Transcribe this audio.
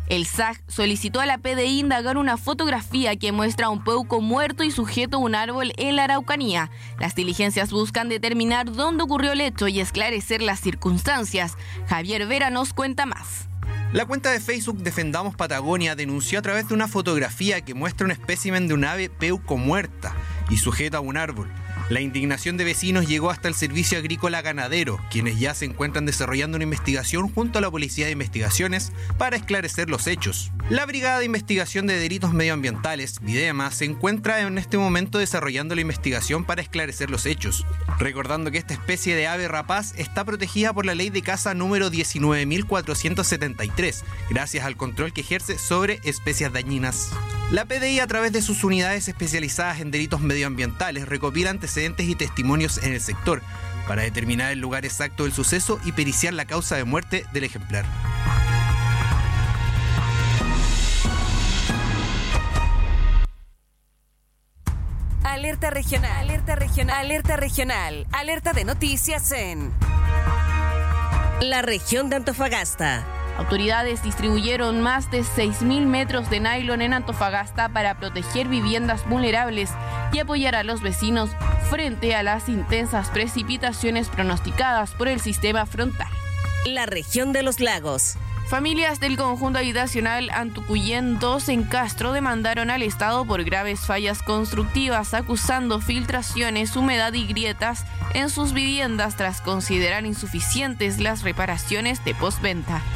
El SAG solicitó a la PDI indagar una fotografía que muestra a un peuco muerto y sujeto a un árbol en la Araucanía. Las diligencias buscan determinar dónde ocurrió el hecho y esclarecer las circunstancias. Javier Vera nos cuenta más. La cuenta de Facebook Defendamos Patagonia denunció a través de una fotografía que muestra un espécimen de un ave peuco muerta y sujeta a un árbol. La indignación de vecinos llegó hasta el Servicio Agrícola Ganadero, quienes ya se encuentran desarrollando una investigación junto a la Policía de Investigaciones para esclarecer los hechos. La Brigada de Investigación de Delitos Medioambientales, Videma, se encuentra en este momento desarrollando la investigación para esclarecer los hechos, recordando que esta especie de ave rapaz está protegida por la Ley de Caza número 19.473, gracias al control que ejerce sobre especies dañinas. La PDI, a través de sus unidades especializadas en delitos medioambientales, recopila antecedentes y testimonios en el sector para determinar el lugar exacto del suceso y periciar la causa de muerte del ejemplar. Alerta regional, alerta regional, alerta regional, alerta de noticias en la región de Antofagasta. Autoridades distribuyeron más de 6.000 metros de nylon en Antofagasta para proteger viviendas vulnerables y apoyar a los vecinos frente a las intensas precipitaciones pronosticadas por el sistema frontal. La región de los lagos. Familias del conjunto habitacional Antucuyén 2 en Castro demandaron al Estado por graves fallas constructivas, acusando filtraciones, humedad y grietas en sus viviendas tras considerar insuficientes las reparaciones de postventa.